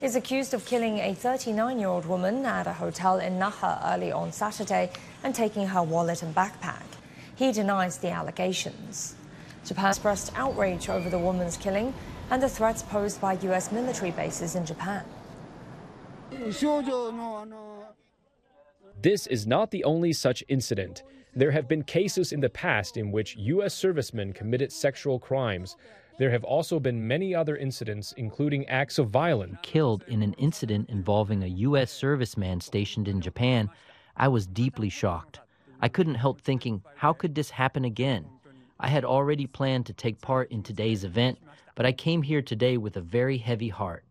Is accused of killing a 39-year-old woman at a hotel in Naha early on Saturday and taking her wallet and backpack. He denies the allegations. Japan expressed outrage over the woman's killing and the threats posed by U.S. military bases in Japan. This is not the only such incident. There have been cases in the past in which U.S. servicemen committed sexual crimes. There have also been many other incidents, including acts of violence. Killed in an incident involving a U.S. serviceman stationed in Japan, I was deeply shocked. I couldn't help thinking, how could this happen again? I had already planned to take part in today's event, but I came here today with a very heavy heart.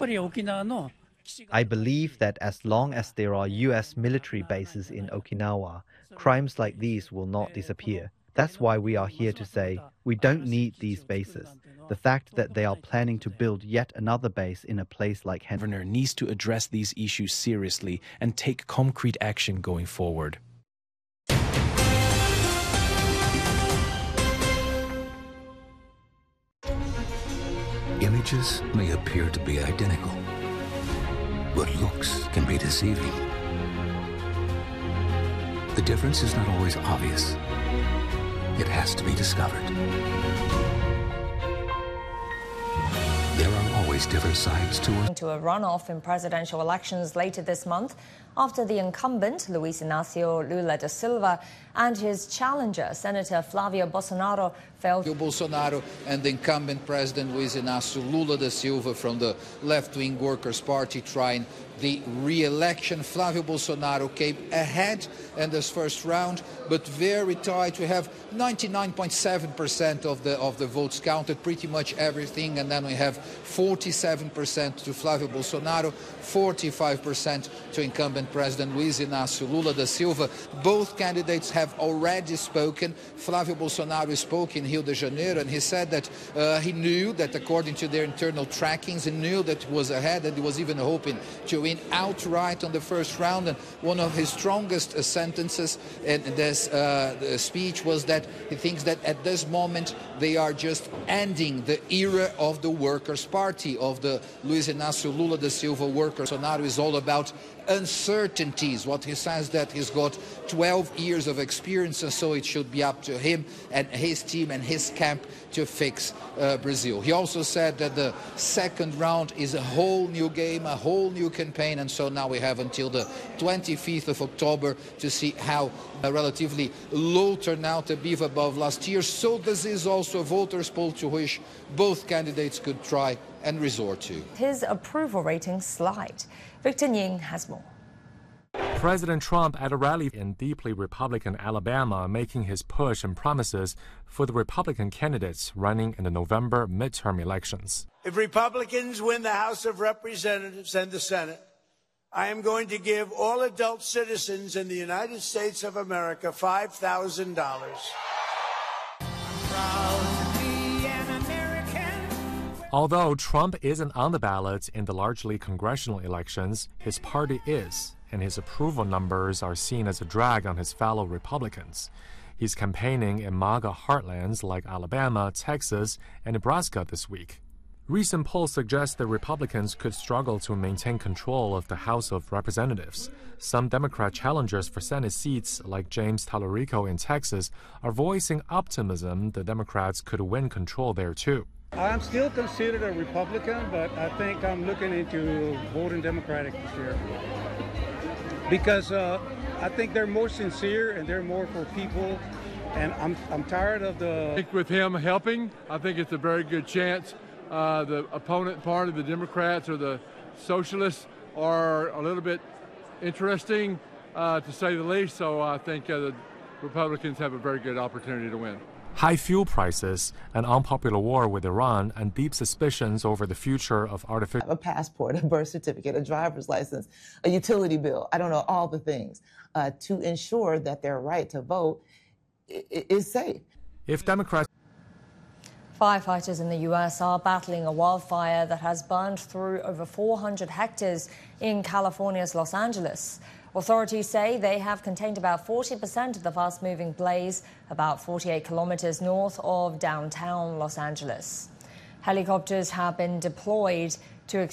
I believe that as long as there are U.S. military bases in Okinawa, crimes like these will not disappear. That's why we are here to say we don't need these bases. The fact that they are planning to build yet another base in a place like The governor needs to address these issues seriously and take concrete action going forward. Images may appear to be identical, but looks can be deceiving. The difference is not always obvious. It has to be discovered. There are always different sides to a runoff in presidential elections later this month after the incumbent, Luiz Inácio Lula da Silva, and his challenger, Senator Flávio Bolsonaro, failed. Bolsonaro and the incumbent president, Luiz Inácio Lula da Silva from the left-wing Workers' Party trying the re-election. Flávio Bolsonaro came ahead in this first round, but very tight. We have 99.7% of the votes counted, pretty much everything, and then we have 47% to Flávio Bolsonaro, 45% to incumbent President Luiz Inácio Lula da Silva. Both candidates have already spoken. Flávio Bolsonaro spoke in Rio de Janeiro, and he said that he knew that according to their internal trackings, he knew that he was ahead, and he was even hoping to win outright on the first round. And one of his strongest sentences in this speech was that he thinks that at this moment they are just ending the era of the Workers' Party, of the Luiz Inácio Lula da Silva Workers. Bolsonaro is all about uncertainties. What he says that he's got 12 years of experience, and so it should be up to him and his team and his camp to fix Brazil. He also said that the second round is a whole new game, a whole new campaign, and so now we have until the 25th of October to see how a relatively low turnout, a bit above last year. So this is also a voters' poll to which both candidates could try and resort to. His approval rating slide. Victor Nying has more. President Trump at a rally in deeply Republican Alabama making his push and promises for the Republican candidates running in the November midterm elections. If Republicans win the House of Representatives and the Senate, I am going to give all adult citizens in the United States of America $5,000. Although Trump isn't on the ballot in the largely congressional elections, his party is, and his approval numbers are seen as a drag on his fellow Republicans. He's campaigning in MAGA heartlands like Alabama, Texas, and Nebraska this week. Recent polls suggest that Republicans could struggle to maintain control of the House of Representatives. Some Democrat challengers for Senate seats, like James Tallarico in Texas, are voicing optimism the Democrats could win control there too. I'm still considered a Republican, but I think I'm looking into voting Democratic this year. Because I think they're more sincere and they're more for people, and I'm tired of the... I think with him helping, I think it's a very good chance. The opponent party, the Democrats or the Socialists, are a little bit interesting, to say the least, so I think the Republicans have a very good opportunity to win. High fuel prices, an unpopular war with Iran, and deep suspicions over the future of artificial... A passport, a birth certificate, a driver's license, a utility bill, I don't know, all the things, to ensure that their right to vote is safe. If Democrats... Firefighters in the U.S. are battling a wildfire that has burned through over 400 hectares in California's Los Angeles. Authorities say they have contained about 40% of the fast-moving blaze, about 48 kilometers north of downtown Los Angeles. Helicopters have been deployed to